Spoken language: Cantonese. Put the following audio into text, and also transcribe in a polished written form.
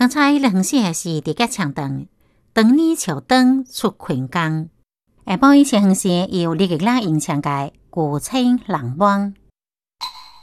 刚才迄个黄色是伫甲长长，当你笑灯出群工。下晡以前黄色由日月拉迎墙界，古青人望。